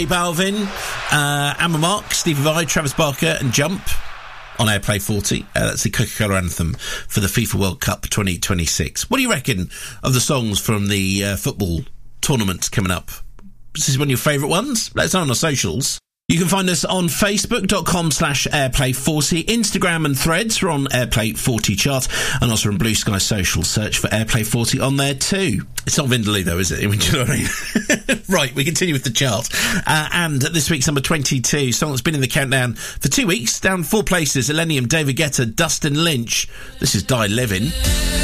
Balvin, Amma Mark, Stevie Vai, Travis Barker and Jump on Airplay 40. That's the Coca-Cola anthem for the FIFA World Cup 2026. What do you reckon of the songs from the football tournaments coming up? Is this one of your favourite ones? Let us know on our socials. You can find us on Facebook.com/Airplay40, Instagram and Threads. We're on Airplay 40 chart, and also on Blue Sky Social. Search for Airplay 40 on there too. It's not Vindaloo though, is it? Do you know what I mean? Right, we continue with the chart. And this week's number 22, song that's been in the countdown for 2 weeks, down 4 places. Illenium, David Guetta, Dustin Lynch. This is Die Living.